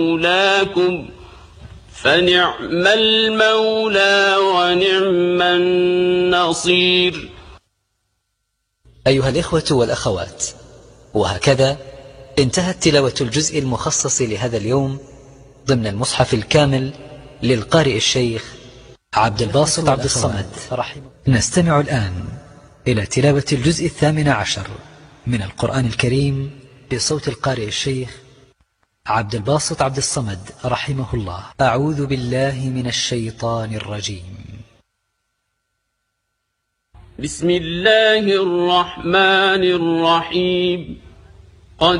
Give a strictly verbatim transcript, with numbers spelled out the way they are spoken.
مولاكم فنعم المولى ونعم النصير. أيها الإخوة والأخوات، وهكذا انتهت تلاوة الجزء المخصص لهذا اليوم ضمن المصحف الكامل للقارئ الشيخ عبد الباسط عبد الصمد. نستمع الآن إلى تلاوة الجزء الثامن عشر من القرآن الكريم بصوت القارئ الشيخ عبد الباسط عبد الصمد رحمه الله. أعوذ بالله من الشيطان الرجيم. بسم الله الرحمن الرحيم.